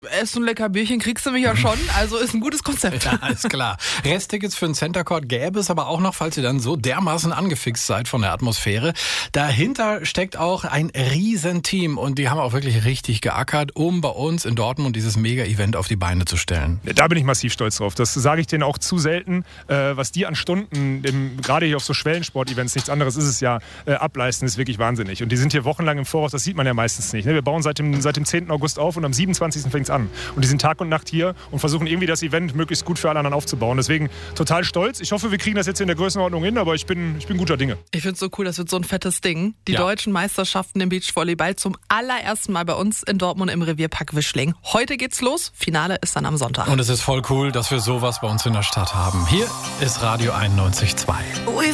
Ess ein lecker Bierchen kriegst du mich ja schon, also ist ein gutes Konzept. Ja, ist klar. Resttickets für den Center Court gäbe es aber auch noch, falls ihr dann so dermaßen angefixt seid von der Atmosphäre. Dahinter steckt auch ein Riesenteam und die haben auch wirklich richtig geackert, um bei uns in Dortmund dieses Mega-Event auf die Beine zu stellen. Da bin ich massiv stolz drauf. Das sage ich denen auch zu selten. Was die an Stunden, gerade hier auf so Schwellensport-Events, nichts anderes ist es ja, ableisten, ist wirklich wahnsinnig. Und die sind hier wochenlang im Voraus, das sieht man ja meistens nicht. Wir bauen seit dem 10. August auf und am 27. fängt es an. Und die sind Tag und Nacht hier und versuchen irgendwie das Event möglichst gut für alle anderen aufzubauen. Deswegen total stolz. Ich hoffe, wir kriegen das jetzt in der Größenordnung hin, aber ich bin guter Dinge. Ich finde es so cool, das wird so ein fettes Ding. Die deutschen Meisterschaften im Beachvolleyball zum allerersten Mal bei uns in Dortmund im Revierpark Wischling. Heute geht's los. Finale ist dann am Sonntag. Und es ist voll cool, dass wir sowas bei uns in der Stadt haben. Hier ist Radio 91.2.